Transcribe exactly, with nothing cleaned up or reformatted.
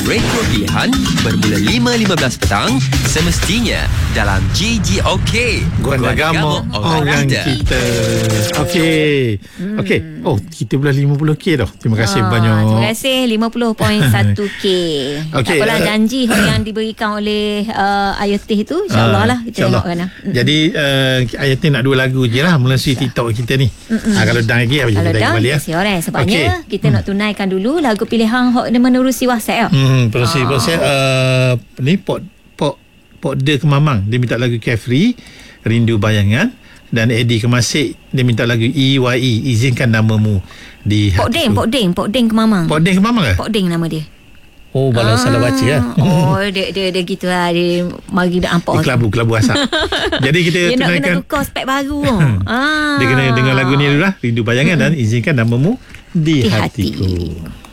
Retro Pilihan bermula lima lima belas petang semestinya dalam G G OK. Guanda Gamo orang kita. Okey. Hmm. Okey. Oh, kita belah lima puluh K dah. Terima kasih oh, banyak. Terima kasih lima puluh perpuluhan satu K. Okay, tak apalah, uh, janji yang diberikan oleh uh, Ayotif itu insya-Allah uh, lah kita insya tengokkan lah. Jadi uh, Ayotif nak dua lagu je lah melalui TikTok kita ni. Ha, kalau dah lagi apa kalau kita dah kembali ya. Sebabnya okay. kita hmm. nak tunaikan dulu lagu pilihan hok menerusi WhatsApp. Hmm, menerusi oh. WhatsApp uh, ni pot pot pot de ke Mamang dia minta lagu Carefree, Rindu Bayangan, dan Eddie Kemasik dia minta lagu E Y E, Izinkan Namamu di Pok Deng, Pok Deng, Pok Deng ke Mamang. Pok Deng ke Mamang ke? Pok Deng nama dia. Oh, balas ah, salah baca lah. Oh, dia dia dia gitu lah. Dia mari nak ampok. Kelabu, kelabu asap. Jadi kita dia tunaikan. Dia nak kena tukar spek baru. ah. Dia kena dengar lagu ni dulu lah. Rindu Bayangan hmm. dan Izinkan Namamu di, di hatiku. hatiku.